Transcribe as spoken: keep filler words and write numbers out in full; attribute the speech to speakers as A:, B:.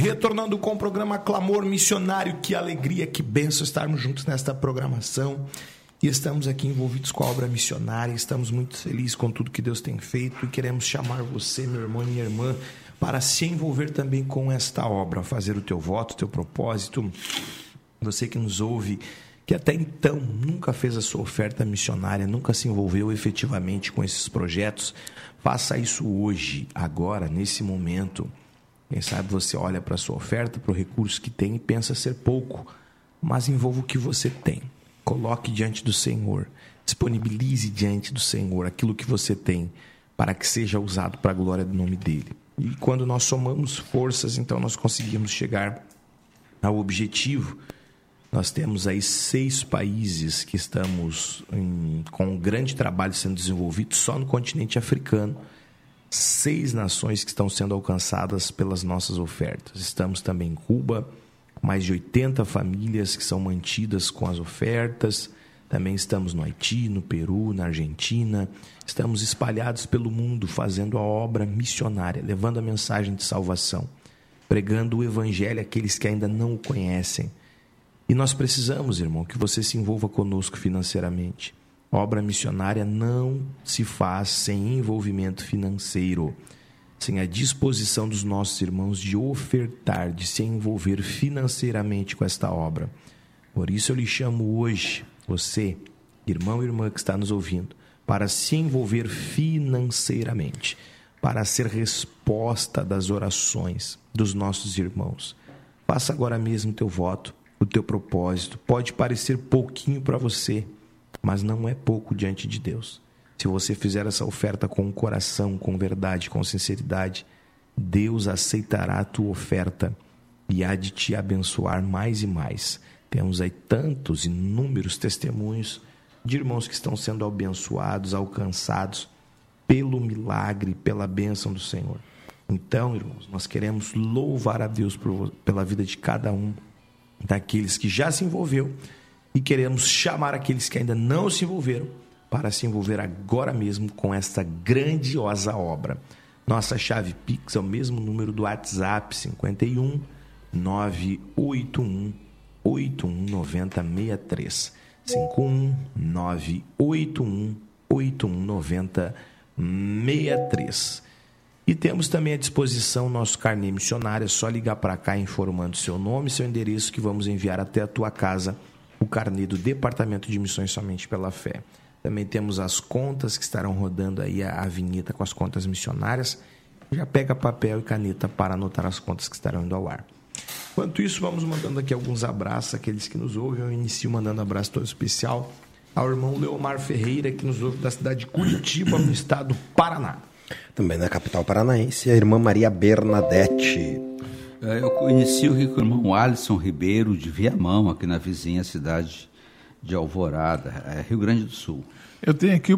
A: retornando com o programa Clamor Missionário. Que alegria, que bênção estarmos juntos nesta programação. E estamos aqui envolvidos com a obra missionária. Estamos muito felizes com tudo que Deus tem feito. E queremos chamar você, meu irmão e minha irmã, para se envolver também com esta obra. Fazer o teu voto, o teu propósito. Você que nos ouve, que até então nunca fez a sua oferta missionária, nunca se envolveu efetivamente com esses projetos, faça isso hoje, agora, nesse momento. Quem sabe você olha para a sua oferta, para o recurso que tem e pensa ser pouco, mas envolva o que você tem. Coloque diante do Senhor, disponibilize diante do Senhor aquilo que você tem para que seja usado para a glória do nome dEle. E quando nós somamos forças, então nós conseguimos chegar ao objetivo. Nós temos aí seis países que estamos em, com um grande trabalho sendo desenvolvido só no continente africano. Seis nações que estão sendo alcançadas pelas nossas ofertas. Estamos também em Cuba, com mais de oitenta famílias que são mantidas com as ofertas. Também estamos no Haiti, no Peru, na Argentina. Estamos espalhados pelo mundo fazendo a obra missionária, levando a mensagem de salvação, pregando o evangelho àqueles que ainda não o conhecem. E nós precisamos, irmão, que você se envolva conosco financeiramente. A obra missionária não se faz sem envolvimento financeiro, sem a disposição dos nossos irmãos de ofertar, de se envolver financeiramente com esta obra. Por isso eu lhe chamo hoje, você, irmão e irmã que está nos ouvindo, para se envolver financeiramente, para ser resposta das orações dos nossos irmãos. Faça agora mesmo o teu voto, o teu propósito. Pode parecer pouquinho para você, mas não é pouco diante de Deus. Se você fizer essa oferta com o coração, com verdade, com sinceridade, Deus aceitará a tua oferta e há de te abençoar mais e mais. Temos aí tantos, inúmeros testemunhos de irmãos que estão sendo abençoados, alcançados pelo milagre, pela bênção do Senhor. Então, irmãos, nós queremos louvar a Deus por, pela vida de cada um daqueles que já se envolveu e queremos chamar aqueles que ainda não se envolveram para se envolver agora mesmo com esta grandiosa obra. Nossa chave Pix é o mesmo número do WhatsApp, cinquenta e um, nove oito um, oito um nove zero seis três. cinquenta e um, nove oito um, oito um nove zero seis três. E temos também à disposição o nosso carnê missionário. É só ligar para cá informando seu nome e seu endereço que vamos enviar até a tua casa o carnê do Departamento de Missões Somente pela Fé. Também temos as contas que estarão rodando aí a, a vinheta com as contas missionárias. Já pega papel e caneta para anotar as contas que estarão indo ao ar. Enquanto isso, vamos mandando aqui alguns abraços àqueles que nos ouvem. Eu inicio mandando um abraço todo especial ao irmão Leomar Ferreira, que nos ouve da cidade de Curitiba, no estado do Paraná.
B: Também na capital paranaense, a irmã Maria Bernadette.
C: Eu inicio aqui com o irmão Alisson Ribeiro, de Viamão, aqui na vizinha cidade de Alvorada, Rio Grande do Sul.
D: Eu tenho aqui o